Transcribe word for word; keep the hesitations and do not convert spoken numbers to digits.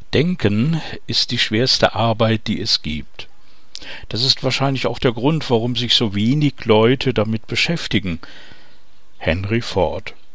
Denken ist die schwerste Arbeit, die es gibt. Das ist wahrscheinlich auch der Grund, warum sich so wenig Leute damit beschäftigen. Henry Ford